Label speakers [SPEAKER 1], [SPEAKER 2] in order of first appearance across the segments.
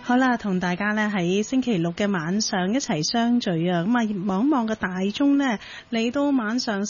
[SPEAKER 1] 好啦，同大家呢喺星期六嘅晚上一齊相聚啊！咁啊，望一望個大鐘呢，嚟到晚上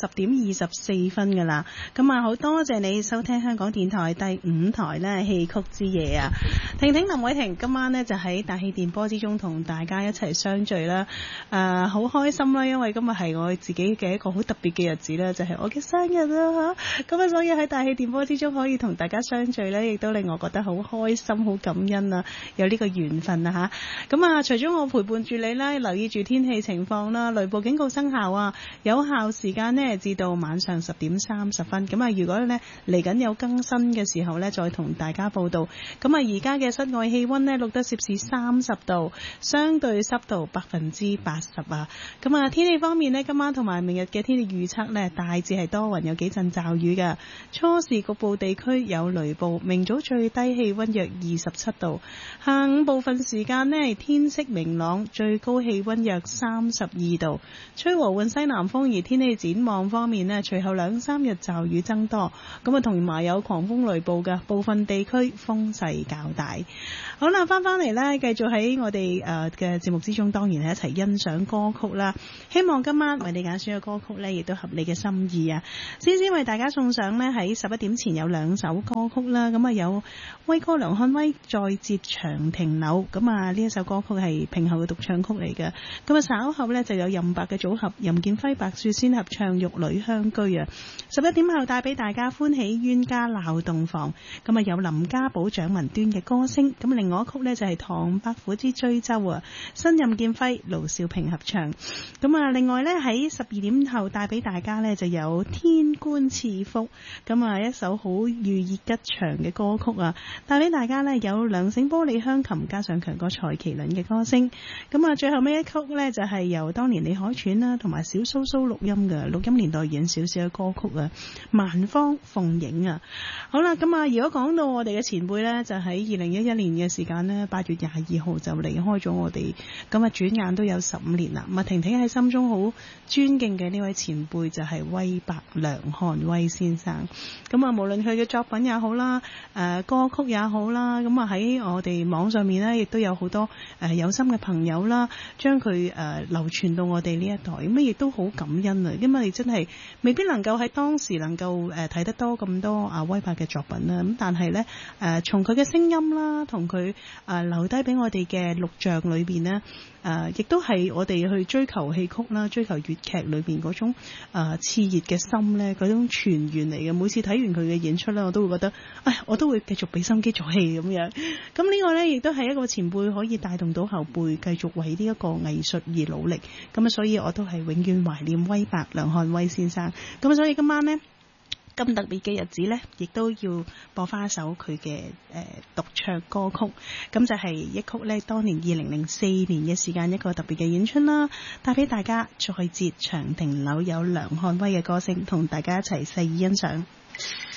[SPEAKER 1] 10:24噶啦。咁啊，好多謝你收聽香港電台第5台呢戲曲之夜啊！婷婷、林偉霆今晚呢就喺大氣電波之中同大家一齊相聚啦。好開心啦，因為今日係我自己嘅一個好特別嘅日子啦，就係我嘅生日啦嚇。咁啊，所以喺大氣電波之中可以同大家相聚呢，亦都令我覺得好開心、好感恩啊！有呢個緣分啊嚇。咁啊，除咗我陪伴住你啦，留意住天氣情況啦，雷暴警告生效啊，有效時間呢至到晚上10:30。咁啊，如果呢嚟緊有更新嘅時候呢，再同大家報道。咁啊，而家嘅室外氣溫呢錄得攝氏30度，相對濕度80%啊。咁啊，天氣方面呢，今晚同埋明日嘅天氣預測呢，大致係多雲，有幾陣驟雨嘅，初時局部地區有雷暴，明早最低氣溫約27度，下午部分時間呢天色明朗，最高氣溫約32度，吹和緩西南風。而天氣展望方面呢，隨後2-3日驟雨增多，咁啊同埋有狂風雷暴嘅，部分地區風勢較大。好啦，翻嚟呢，繼續喺我哋嘅節目之中，當然係一齊欣賞歌曲啦。希望今晚為你揀選嘅歌曲呢，亦都合你嘅心意啊！先為大家送上呢，喺11點前有2首歌曲啦。咁啊有威哥梁漢威再接長亭柳，咁啊呢一首歌曲係平後嘅獨唱曲嚟嘅。咁啊稍後呢，就有任白嘅組合任劍輝白雪仙合唱玉女香居啊。11點後帶俾大家歡喜冤家鬧洞房，咁啊有林家寶蔣文端嘅歌聲。咁另外一曲呢，就係唐伯虎之追州啊，新任劍輝盧少平合唱。咁啊另外呢，喺12點後帶俾大家呢，就有天官賜福，咁啊一首好寓意吉祥嘅歌曲啊，帶俾大家呢，有梁醒玻璃香琴加上強哥蔡麒麟嘅歌聲。咁啊最後尾一曲呢，就係由當年李海泉啦同埋小蘇蘇錄音嘅錄音年代遠少少嘅歌曲啊，萬芳鳳影啊。好啦，咁啊如果講到我哋嘅前輩呢，就喺2011年嘅時間呢，8月22號就離開咗我哋，咁啊轉眼都有15年啦。婷婷喺心中好尊敬嘅呢位前輩就係威伯梁漢威先生。咁啊無論佢嘅作品也好啦，歌曲也好啦，咁啊喺我哋網上面呢，亦都有好多有心嘅朋友啦，將佢流傳到我哋呢一代，咁亦都好感恩啊！因為真係未必能夠喺當時能夠睇得多咁多威伯嘅作品啦，咁但係呢，從佢嘅聲音啦，同佢留低俾我哋嘅錄像裏邊呢，亦都係我哋去追求戲曲啦，追求粵劇裏邊嗰種熾熱嘅心呢，嗰種泉源嚟嘅。每次睇完佢嘅演出呢，我都會覺得，我都會繼續俾心機做戲咁樣。咁呢個呢，亦都係一個前輩可以帶動到後輩繼續為呢一個藝術而努力。咁所以我都係永遠懷念威伯梁漢威先生。咁所以今晚呢，咁特別嘅日子呢，亦都要播翻一首佢嘅獨唱歌曲，咁就係一曲呢，當年2004年嘅時間一個特別嘅演出啦，帶俾大家再接長亭柳，有梁漢威嘅歌聲，同大家一齊細意欣賞。